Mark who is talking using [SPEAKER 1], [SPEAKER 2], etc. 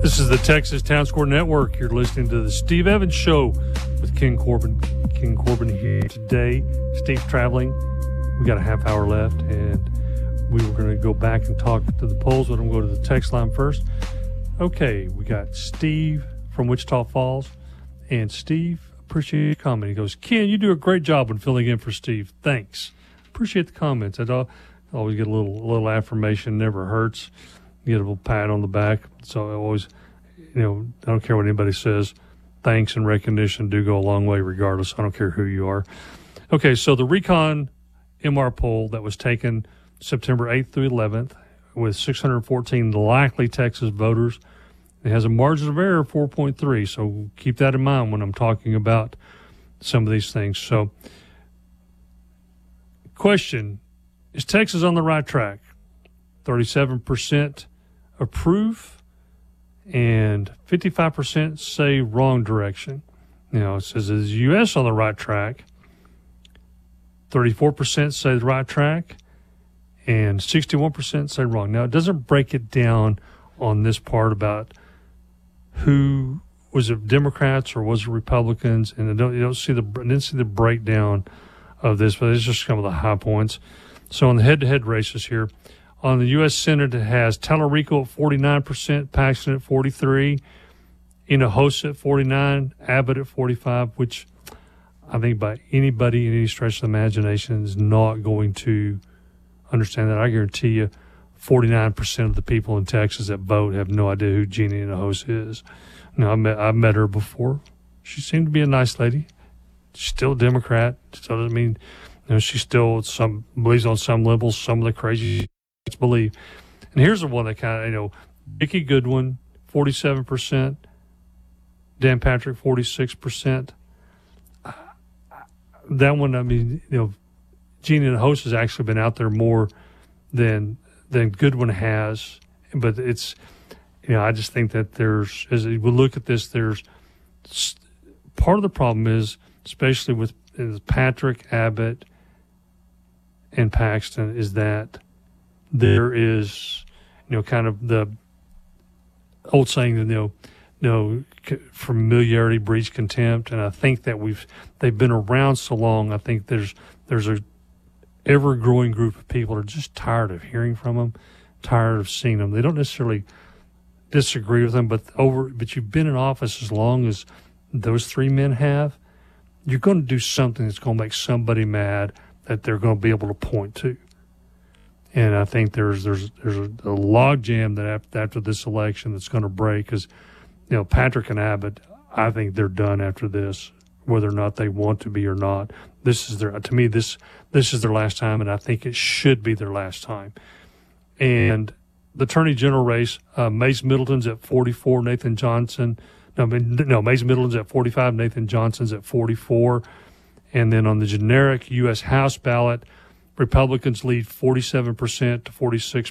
[SPEAKER 1] This is the Texas Town Square Network. You're listening to the Steve Evans Show with Ken Corbin. Ken Corbin here today. Steve's traveling. We got a half hour left, and we were going to go back and talk to the polls, but I'm going to go to the text line first. Okay, we got Steve from Wichita Falls, and Steve, appreciate your comment. He goes, Ken, you do a great job when filling in for Steve. Thanks. Appreciate the comments. I always get a little affirmation. Never hurts. Get a little pat on the back. So I always, I don't care what anybody says. Thanks and recognition do go a long way regardless. I don't care who you are. Okay, so the Recon MR poll that was taken September 8th through 11th with 614 likely Texas voters. It has a margin of error of 4.3, so keep that in mind when I'm talking about some of these things. So, question, is Texas on the right track? 37% approve and 55% say wrong direction. It says, is the U.S. on the right track? 34% say the right track and 61% say wrong. Now, it doesn't break it down on this part about who was it, Democrats or was it Republicans, and I didn't see the breakdown of this, but it's just some of the high points. So on the head-to-head races here, on the U.S. Senate, it has Tallarico at 49%, Paxton at 43%, Hinojosa at 49%, Abbott at 45%, which I think by anybody in any stretch of the imagination is not going to understand that. I guarantee you 49% of the people in Texas that vote have no idea who Gina Hinojosa is. Now, I've met her before. She seemed to be a nice lady. She's still a Democrat. Still doesn't mean, she still believes on some levels, some of the crazy believe. And here's the one that kind of, Vicki Goodwin, 47%, Dan Patrick, 46%. That one, Gina Hinojosa has actually been out there more than Goodwin has. But it's, I just think that as we look at this, there's part of the problem is, especially with Patrick, Abbott, and Paxton, is that there is, kind of the old saying that, familiarity breeds contempt. And I think that they've been around so long. I think there's a ever-growing group of people are just tired of hearing from them, tired of seeing them. They don't necessarily disagree with them, but you've been in office as long as those three men have. You're going to do something that's going to make somebody mad that they're going to be able to point to. And I think there's a log jam that after this election that's going to break, because Patrick and Abbott, I think they're done after this, whether or not they want to be or not. This is this is their last time, and I think it should be their last time. And the Attorney General race, Mace Middleton's at 44, Nathan Johnson. Mace Middleton's at 45, Nathan Johnson's at 44. And then on the generic U.S. House ballot, Republicans lead 47% to 46%.